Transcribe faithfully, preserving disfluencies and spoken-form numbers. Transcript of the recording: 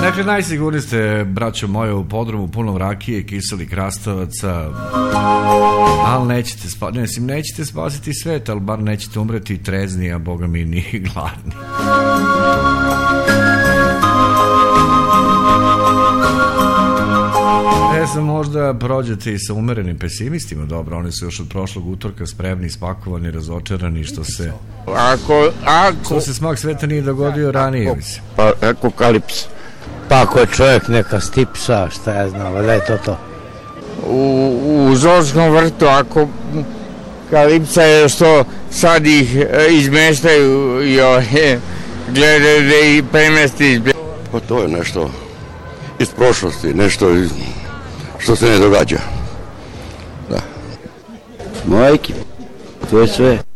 Dakle, najsigurniji ste, braćo moje, u podrumu punom rakije, kiselih krastavaca, ali nećete spasiti, ne, mislim, nećete spasiti svet, ali bar nećete umreti trezni, a boga mi ni gladni. E, sam možda prođete i sa umerenim pesimistima, dobro, oni su još od prošlog utorka spremni, spakovani, razočarani, što se ako, ako što se smak sveta nije dogodio ranije, mislim. Pa, ako kalips. Pa ako je čovjek neka stipsa, šta ja znam, da je to to. U, u zoološkom vrtu, ako kalipsa je što sad ih izmeštaju i ove, gledaju da ih premesti. Pa to je nešto iz prošlosti, nešto iz, što se ne događa. Da. Majki, to je sve.